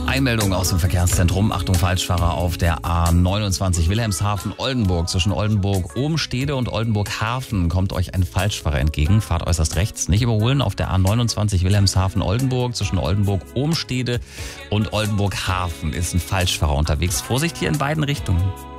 Einmeldung aus dem Verkehrszentrum. Achtung, Falschfahrer auf der A29 Wilhelmshaven-Oldenburg. Zwischen Oldenburg-Obenstede und Oldenburg-Hafen kommt euch ein Falschfahrer entgegen. Fahrt äußerst rechts. Nicht überholen auf der A29 Wilhelmshaven-Oldenburg. Zwischen Oldenburg-Obenstede und Oldenburg-Hafen ist ein Falschfahrer unterwegs. Vorsicht hier in beiden Richtungen.